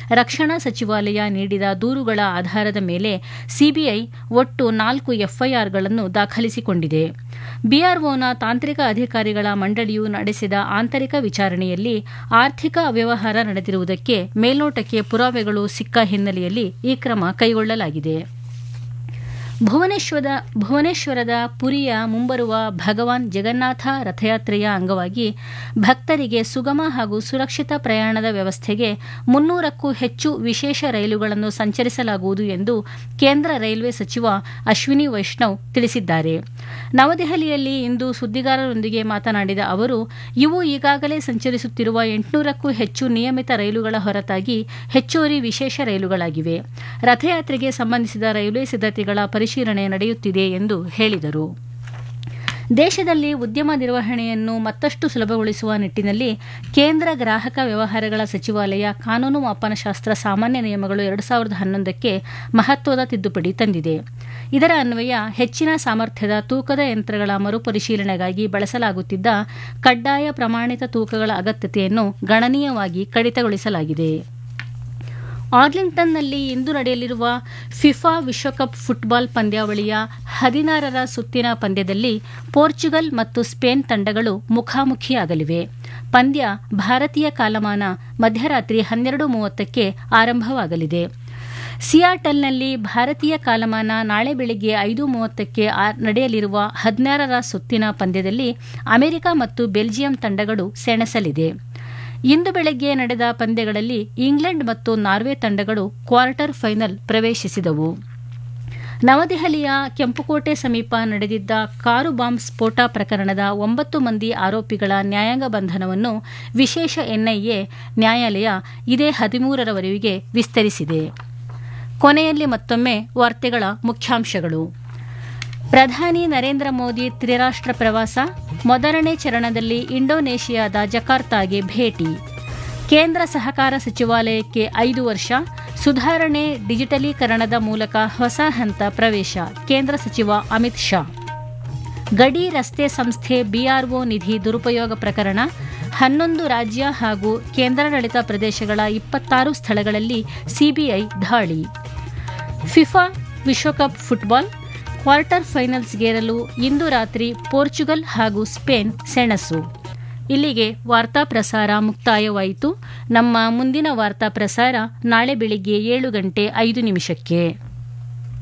ರಕ್ಷಣಾ ಸಚಿವಾಲಯ ನೀಡಿದ ದೂರುಗಳ ಆಧಾರದ ಮೇಲೆ ಸಿಬಿಐ ಒಟ್ಟು 4 ಎಫ್ಐಆರ್ಗಳನ್ನು ದಾಖಲಿಸಿಕೊಂಡಿದೆ. ಬಿಆರ್ಒನ ತಾಂತ್ರಿಕ ಅಧಿಕಾರಿಗಳ ಮಂಡಳಿಯು ನಡೆಸಿದ ಆಂತರಿಕ ವಿಚಾರಣೆಯಲ್ಲಿ ಆರ್ಥಿಕ ಅವ್ಯವಹಾರ ನಡೆದಿರುವುದಕ್ಕೆ ಮೇಲ್ನೋಟಕ್ಕೆ ಪುರಾವೆಗಳು ಸಿಕ್ಕ ಹಿನ್ನೆಲೆಯಲ್ಲಿ ಈ ಕ್ರಮ ಕೈಗೊಳ್ಳಲಾಗಿದೆ. ಭುವನೇಶ್ವರದ ಪುರಿಯ ಮುಂಬರುವ ಭಗವಾನ್ ಜಗನ್ನಾಥ ರಥಯಾತ್ರೆಯ ಅಂಗವಾಗಿ ಭಕ್ತರಿಗೆ ಸುಗಮ ಹಾಗೂ ಸುರಕ್ಷಿತ ಪ್ರಯಾಣದ ವ್ಯವಸ್ಥೆಗೆ 300ಕ್ಕೂ ಹೆಚ್ಚು ವಿಶೇಷ ರೈಲುಗಳನ್ನು ಸಂಚರಿಸಲಾಗುವುದು ಎಂದು ಕೇಂದ್ರ ರೈಲ್ವೆ ಸಚಿವ ಅಶ್ವಿನಿ ವೈಷ್ಣವ್ ತಿಳಿಸಿದ್ದಾರೆ. ನವದೆಹಲಿಯಲ್ಲಿ ಇಂದು ಸುದ್ದಿಗಾರರೊಂದಿಗೆ ಮಾತನಾಡಿದ ಅವರು, ಇವು ಈಗಾಗಲೇ ಸಂಚರಿಸುತ್ತಿರುವ 800ಕ್ಕೂ ಹೆಚ್ಚು ನಿಯಮಿತ ರೈಲುಗಳ ಹೊರತಾಗಿ ಹೆಚ್ಚುವರಿ ವಿಶೇಷ ರೈಲುಗಳಾಗಿವೆ. ರಥಯಾತ್ರೆಗೆ ಸಂಬಂಧಿಸಿದ ರೈಲ್ವೆ ಸಿದ್ಧತೆಗಳ ಪರಿಶೀಲನೆ ನಡೆಯುತ್ತಿದೆ ಎಂದು ಹೇಳಿದರು. ದೇಶದಲ್ಲಿ ಉದ್ಯಮ ನಿರ್ವಹಣೆಯನ್ನು ಮತ್ತಷ್ಟು ಸುಲಭಗೊಳಿಸುವ ನಿಟ್ಟಿನಲ್ಲಿ ಕೇಂದ್ರ ಗ್ರಾಹಕ ವ್ಯವಹಾರಗಳ ಸಚಿವಾಲಯ ಕಾನೂನು ಮಾಪನಶಾಸ್ತ್ರ ಸಾಮಾನ್ಯ ನಿಯಮಗಳು 2011ಕ್ಕೆ ಮಹತ್ವದ ತಿದ್ದುಪಡಿ ತಂದಿದೆ. ಇದರ ಅನ್ವಯ ಹೆಚ್ಚಿನ ಸಾಮರ್ಥ್ಯದ ತೂಕದ ಯಂತ್ರಗಳ ಮರುಪರಿಶೀಲನೆಗಾಗಿ ಬಳಸಲಾಗುತ್ತಿದ್ದ ಕಡ್ಡಾಯ ಪ್ರಮಾಣಿತ ತೂಕಗಳ ಅಗತ್ಯತೆಯನ್ನು ಗಣನೀಯವಾಗಿ ಕಡಿತಗೊಳಿಸಲಾಗಿದೆ. ಆರ್ಲಿಂಗ್ಟನ್ನಲ್ಲಿ ಇಂದು ನಡೆಯಲಿರುವ ಫಿಫಾ ವಿಶ್ವಕಪ್ ಫುಟ್ಬಾಲ್ ಪಂದ್ಯಾವಳಿಯ 16ರ ಸುತ್ತಿನ ಪಂದ್ಯದಲ್ಲಿ ಪೋರ್ಚುಗಲ್ ಮತ್ತು ಸ್ಪೇನ್ ತಂಡಗಳು ಮುಖಾಮುಖಿಯಾಗಲಿವೆ. ಪಂದ್ಯ ಭಾರತೀಯ ಕಾಲಮಾನ ಮಧ್ಯರಾತ್ರಿ 12:30ಕ್ಕೆ ಆರಂಭವಾಗಲಿದೆ. ಸಿಯಾಟಲ್ನಲ್ಲಿ ಭಾರತೀಯ ಕಾಲಮಾನ ನಾಳೆ ಬೆಳಗ್ಗೆ 5:30ಕ್ಕೆ ನಡೆಯಲಿರುವ 16ರ ಸುತ್ತಿನ ಪಂದ್ಯದಲ್ಲಿ ಅಮೆರಿಕ ಮತ್ತು ಬೆಲ್ಜಿಯಂ ತಂಡಗಳು ಸೆಣಸಲಿದೆ. ಇಂದು ಬೆಳಗ್ಗೆ ನಡೆದ ಪಂದ್ಯಗಳಲ್ಲಿ ಇಂಗ್ಲೆಂಡ್ ಮತ್ತು ನಾರ್ವೆ ತಂಡಗಳು ಕ್ವಾರ್ಟರ್ ಫೈನಲ್ ಪ್ರವೇಶಿಸಿದವು. ನವದೆಹಲಿಯ ಕೆಂಪುಕೋಟೆ ಸಮೀಪ ನಡೆದಿದ್ದ ಕಾರು ಬಾಂಬ್ ಸ್ಫೋಟ ಪ್ರಕರಣದ 9 ಮಂದಿ ಆರೋಪಿಗಳ ನ್ಯಾಯಾಂಗ ಬಂಧನವನ್ನು ವಿಶೇಷ ಎನ್ಐಎ ನ್ಯಾಯಾಲಯ ಇದೇ 13ರವರೆಗೆ ವಿಸ್ತರಿಸಿದೆ. ಕೊನೆಯಲ್ಲಿ ಮತ್ತೊಮ್ಮೆ ವಾರ್ತೆಗಳ ಮುಖ್ಯಾಂಶಗಳು. ಪ್ರಧಾನಿ ನರೇಂದ್ರ ಮೋದಿ ತ್ರಿರಾಷ್ಟ್ರ ಪ್ರವಾಸ, ಮೊದಲನೇ ಚರಣದಲ್ಲಿ ಇಂಡೋನೇಷಿಯಾದ ಜಕಾರ್ತಾಗೆ ಭೇಟಿ. ಕೇಂದ್ರ ಸಹಕಾರ ಸಚಿವಾಲಯಕ್ಕೆ 5 ವರ್ಷ, ಸುಧಾರಣೆ ಡಿಜಿಟಲೀಕರಣದ ಮೂಲಕ ಹೊಸ ಹಂತ ಪ್ರವೇಶ, ಕೇಂದ್ರ ಸಚಿವ ಅಮಿತ್ ಶಾ. ಗಡಿ ರಸ್ತೆ ಸಂಸ್ಥೆ ಬಿಆರ್ಒ ನಿಧಿ ದುರುಪಯೋಗ ಪ್ರಕರಣ, 11 ರಾಜ್ಯ ಹಾಗೂ ಕೇಂದ್ರಾಡಳಿತ ಪ್ರದೇಶಗಳ 26 ಸ್ಥಳಗಳಲ್ಲಿ ಸಿಬಿಐ ದಾಳಿ. ಫಿಫಾ ವಿಶ್ವಕಪ್ ಫುಟ್ಬಾಲ್ ಕ್ವಾರ್ಟರ್ ಫೈನಲ್ಸ್ಗೇರಲು ಇಂದು ರಾತ್ರಿ ಪೋರ್ಚುಗಲ್ ಹಾಗೂ ಸ್ಪೇನ್ ಸೆಣಸು. ಇಲ್ಲಿಗೆ ವಾರ್ತಾ ಪ್ರಸಾರ ಮುಕ್ತಾಯವಾಯಿತು. ನಮ್ಮ ಮುಂದಿನ ವಾರ್ತಾ ಪ್ರಸಾರ ನಾಳೆ ಬೆಳಿಗ್ಗೆ 7:05 ನಿಮಿಷಕ್ಕೆ.